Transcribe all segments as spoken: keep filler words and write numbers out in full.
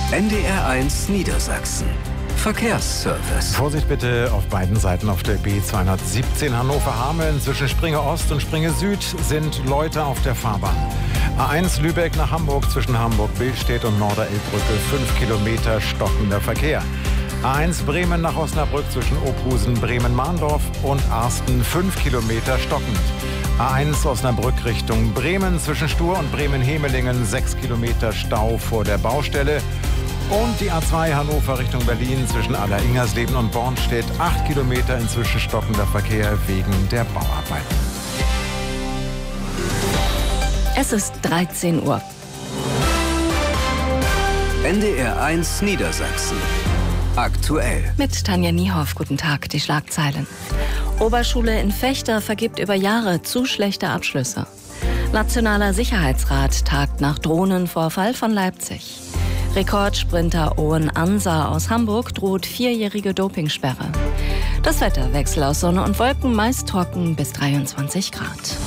N D R eins Niedersachsen. Verkehrsservice. Vorsicht bitte auf beiden Seiten auf der B zweihundertsiebzehn Hannover-Hameln. Zwischen Springe Ost und Springe Süd sind Leute auf der Fahrbahn. A eins Lübeck nach Hamburg zwischen Hamburg-Billstedt und Norderelbbrücke. fünf Kilometer stockender Verkehr. A eins Bremen nach Osnabrück zwischen Ophusen, Bremen-Mahndorf und Arsten. fünf Kilometer stockend. A eins Osnabrück Richtung Bremen zwischen Stur und Bremen-Hemelingen. sechs Kilometer Stau vor der Baustelle. Und die A zwei Hannover Richtung Berlin zwischen Aller-Ingersleben und Bornstedt. acht Kilometer inzwischen stockender Verkehr wegen der Bauarbeiten. Es ist dreizehn Uhr. N D R eins Niedersachsen. Aktuell. Mit Tanja Niehoff. Guten Tag, die Schlagzeilen. Oberschule in Vechta vergibt über Jahre zu schlechte Abschlüsse. Nationaler Sicherheitsrat tagt nach Drohnenvorfall von Leipzig. Rekordsprinter Owen Ansa aus Hamburg droht vierjährige Dopingsperre. Das Wetter: Wechsel aus Sonne und Wolken, meist trocken bis dreiundzwanzig Grad.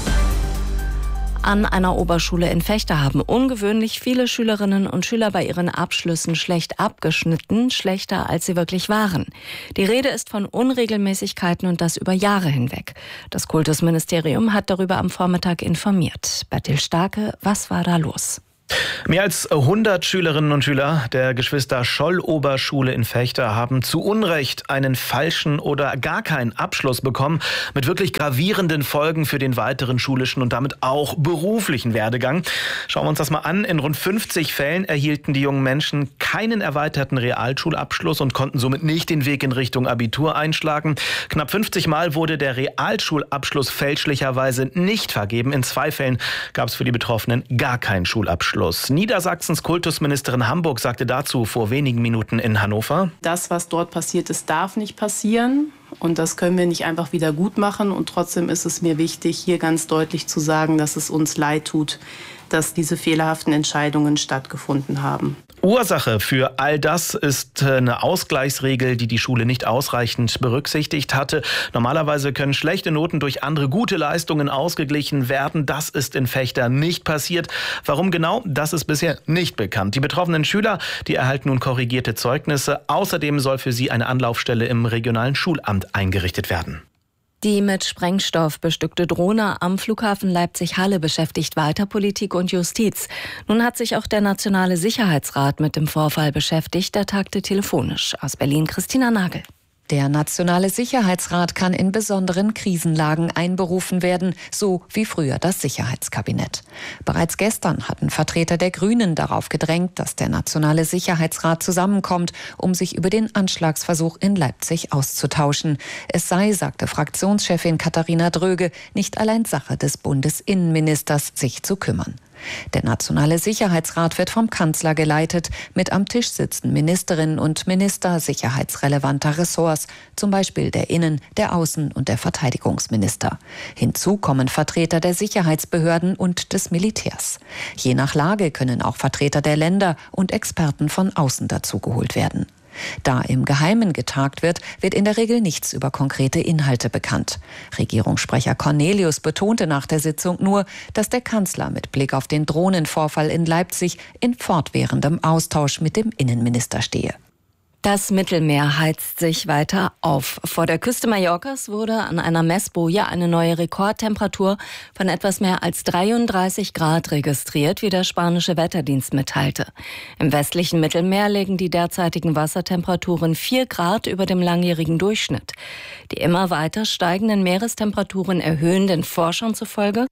An einer Oberschule in Vechta haben ungewöhnlich viele Schülerinnen und Schüler bei ihren Abschlüssen schlecht abgeschnitten, schlechter als sie wirklich waren. Die Rede ist von Unregelmäßigkeiten und das über Jahre hinweg. Das Kultusministerium hat darüber am Vormittag informiert. Bertil Starke, was war da los? Mehr als hundert Schülerinnen und Schüler der Geschwister-Scholl-Oberschule in Vechta haben zu Unrecht einen falschen oder gar keinen Abschluss bekommen, mit wirklich gravierenden Folgen für den weiteren schulischen und damit auch beruflichen Werdegang. Schauen wir uns das mal an. In rund fünfzig Fällen erhielten die jungen Menschen keinen erweiterten Realschulabschluss und konnten somit nicht den Weg in Richtung Abitur einschlagen. Knapp fünfzig Mal wurde der Realschulabschluss fälschlicherweise nicht vergeben. In zwei Fällen gab es für die Betroffenen gar keinen Schulabschluss. Niedersachsens Kultusministerin Hamburg sagte dazu vor wenigen Minuten in Hannover: Das, was dort passiert ist, darf nicht passieren. Und das können wir nicht einfach wieder gut machen. Und trotzdem ist es mir wichtig, hier ganz deutlich zu sagen, dass es uns leid tut, dass diese fehlerhaften Entscheidungen stattgefunden haben. Ursache für all das ist eine Ausgleichsregel, die die Schule nicht ausreichend berücksichtigt hatte. Normalerweise können schlechte Noten durch andere gute Leistungen ausgeglichen werden. Das ist in Vechta nicht passiert. Warum genau? Das ist bisher nicht bekannt. Die betroffenen Schüler, die erhalten nun korrigierte Zeugnisse. Außerdem soll für sie eine Anlaufstelle im regionalen Schulamt eingerichtet werden. Die mit Sprengstoff bestückte Drohne am Flughafen Leipzig-Halle beschäftigt weiter Politik und Justiz. Nun hat sich auch der Nationale Sicherheitsrat mit dem Vorfall beschäftigt. Der tagte telefonisch. Aus Berlin Christina Nagel. Der Nationale Sicherheitsrat kann in besonderen Krisenlagen einberufen werden, so wie früher das Sicherheitskabinett. Bereits gestern hatten Vertreter der Grünen darauf gedrängt, dass der Nationale Sicherheitsrat zusammenkommt, um sich über den Anschlagsversuch in Leipzig auszutauschen. Es sei, sagte Fraktionschefin Katharina Dröge, nicht allein Sache des Bundesinnenministers, sich zu kümmern. Der Nationale Sicherheitsrat wird vom Kanzler geleitet. Mit am Tisch sitzen Ministerinnen und Minister sicherheitsrelevanter Ressorts, zum Beispiel der Innen-, der Außen- und der Verteidigungsminister. Hinzu kommen Vertreter der Sicherheitsbehörden und des Militärs. Je nach Lage können auch Vertreter der Länder und Experten von außen dazugeholt werden. Da im Geheimen getagt wird, wird in der Regel nichts über konkrete Inhalte bekannt. Regierungssprecher Cornelius betonte nach der Sitzung nur, dass der Kanzler mit Blick auf den Drohnenvorfall in Leipzig in fortwährendem Austausch mit dem Innenminister stehe. Das Mittelmeer heizt sich weiter auf. Vor der Küste Mallorcas wurde an einer Messboje eine neue Rekordtemperatur von etwas mehr als dreiunddreißig Grad registriert, wie der spanische Wetterdienst mitteilte. Im westlichen Mittelmeer liegen die derzeitigen Wassertemperaturen vier Grad über dem langjährigen Durchschnitt. Die immer weiter steigenden Meerestemperaturen erhöhen den Forschern zufolge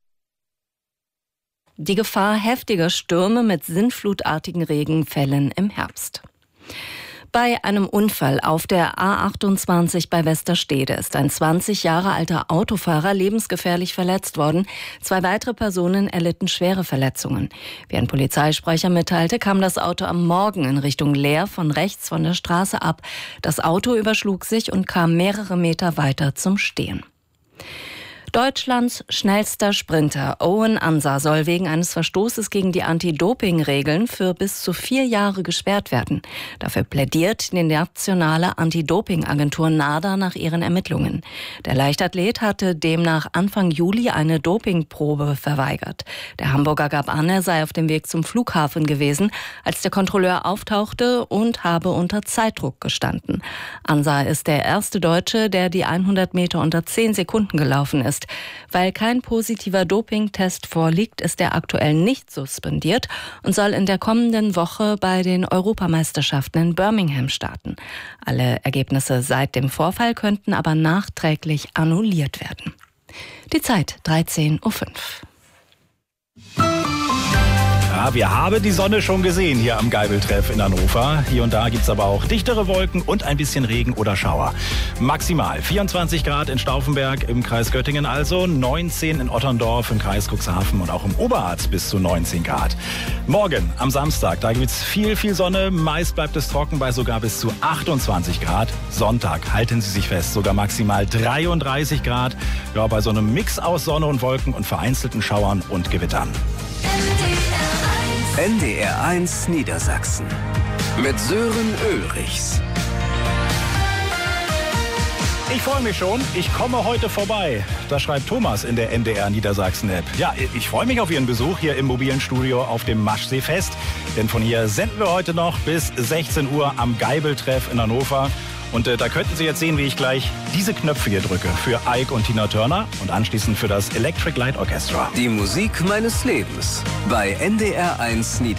die Gefahr heftiger Stürme mit sinnflutartigen Regenfällen im Herbst. Bei einem Unfall auf der A achtundzwanzig bei Westerstede ist ein zwanzig Jahre alter Autofahrer lebensgefährlich verletzt worden. Zwei weitere Personen erlitten schwere Verletzungen. Wie ein Polizeisprecher mitteilte, kam das Auto am Morgen in Richtung Leer von rechts von der Straße ab. Das Auto überschlug sich und kam mehrere Meter weiter zum Stehen. Deutschlands schnellster Sprinter Owen Ansah soll wegen eines Verstoßes gegen die Anti-Doping-Regeln für bis zu vier Jahre gesperrt werden. Dafür plädiert die nationale Anti-Doping-Agentur NADA nach ihren Ermittlungen. Der Leichtathlet hatte demnach Anfang Juli eine Dopingprobe verweigert. Der Hamburger gab an, er sei auf dem Weg zum Flughafen gewesen, als der Kontrolleur auftauchte und habe unter Zeitdruck gestanden. Ansah ist der erste Deutsche, der die hundert Meter unter zehn Sekunden gelaufen ist. Weil kein positiver Dopingtest vorliegt, ist er aktuell nicht suspendiert und soll in der kommenden Woche bei den Europameisterschaften in Birmingham starten. Alle Ergebnisse seit dem Vorfall könnten aber nachträglich annulliert werden. Die Zeit dreizehn Uhr fünf. Ja, wir haben die Sonne schon gesehen hier am Geibeltreff in Hannover. Hier und da gibt es aber auch dichtere Wolken und ein bisschen Regen oder Schauer. Maximal vierundzwanzig Grad in Stauffenberg im Kreis Göttingen, also neunzehn in Otterndorf im Kreis Cuxhaven und auch im Oberharz bis zu neunzehn Grad. Morgen am Samstag, da gibt es viel, viel Sonne. Meist bleibt es trocken bei sogar bis zu achtundzwanzig Grad. Sonntag, halten Sie sich fest, sogar maximal dreiunddreißig Grad. Ja, bei so einem Mix aus Sonne und Wolken und vereinzelten Schauern und Gewittern. N D R eins Niedersachsen mit Sören Ulrichs. Ich freue mich schon, ich komme heute vorbei. Das schreibt Thomas in der N D R Niedersachsen-App. Ja, ich freue mich auf Ihren Besuch hier im mobilen Studio auf dem Maschsee-Fest. Denn von hier senden wir heute noch bis sechzehn Uhr am Geibeltreff in Hannover. Und äh, da könnten Sie jetzt sehen, wie ich gleich diese Knöpfe hier drücke. Für Ike und Tina Turner und anschließend für das Electric Light Orchestra. Die Musik meines Lebens bei N D R eins Niedersachsen.